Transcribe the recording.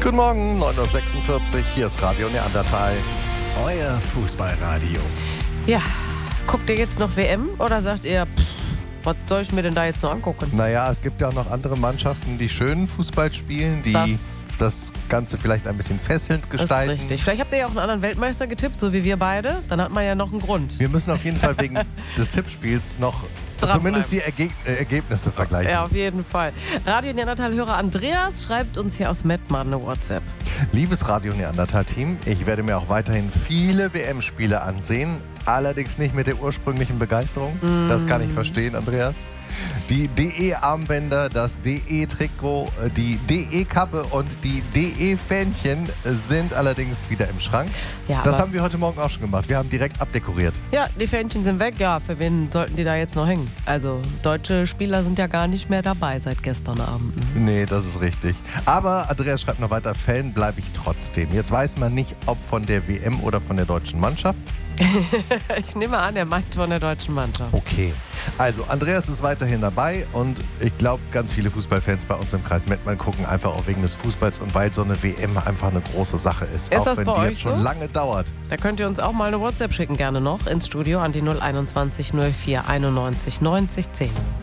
Guten Morgen, 9.46 Uhr, hier ist Radio Neandertal. Euer Fußballradio. Ja, guckt ihr jetzt noch WM oder sagt ihr, was soll ich mir denn da jetzt noch angucken? Naja, es gibt ja auch noch andere Mannschaften, die schönen Fußball spielen, die das Ganze vielleicht ein bisschen fesselnd gestalten. Das ist richtig. Vielleicht habt ihr ja auch einen anderen Weltmeister getippt, so wie wir beide. Dann hat man ja noch einen Grund. Wir müssen auf jeden Fall wegen des Tippspiels noch zumindest die Ergebnisse vergleichen. Ja, auf jeden Fall. Radio Neandertal-Hörer Andreas schreibt uns hier aus Mettmann eine WhatsApp. Liebes Radio Neandertal-Team, ich werde mir auch weiterhin viele WM-Spiele ansehen, allerdings nicht mit der ursprünglichen Begeisterung. Das kann ich verstehen, Andreas. Die DE-Armbänder, das DE-Trikot, die DE-Kappe und die DE-Fähnchen sind allerdings wieder im Schrank. Ja, das haben wir heute Morgen auch schon gemacht. Wir haben direkt abdekoriert. Ja, die Fähnchen sind weg. Ja, für wen sollten die da jetzt noch hängen? Also, deutsche Spieler sind ja gar nicht mehr dabei seit gestern Abend. Nee, das ist richtig. Aber Andreas schreibt noch weiter, Fan bleibe ich trotzdem. Jetzt weiß man nicht, ob von der WM oder von der deutschen Mannschaft. Ich nehme an, er meint von der deutschen Mannschaft. Okay. Also, Andreas ist weiterhin dabei und ich glaube, ganz viele Fußballfans bei uns im Kreis Mettmann gucken einfach auch wegen des Fußballs und weil so eine WM einfach eine große Sache ist. Ist auch das wenn bei die euch jetzt schon so? lange dauert. Da könnt ihr uns auch mal eine WhatsApp schicken, gerne noch ins Studio an die 021 04 91 90 10.